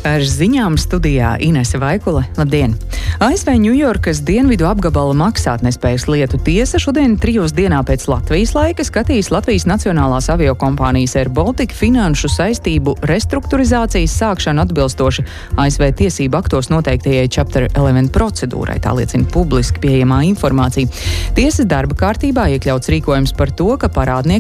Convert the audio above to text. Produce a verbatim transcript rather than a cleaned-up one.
Ar ziņām studijā Inese Vaikule. Labdien! A S V Ņujorkas dienvidu apgabala maksātnespējas lietu tiesa šodien trijos dienā pēc Latvijas laika skatīs Latvijas Nacionālās aviokompānijas Air Baltica finanšu saistību restrukturizācijas sākšanu atbilstoši A S V tiesību aktos noteiktajai Chapter eleven procedūrai, tā liecina publiski pieejamā informācija. Tiesas darba kārtībā iekļauts rīkojums par to, ka parādnieki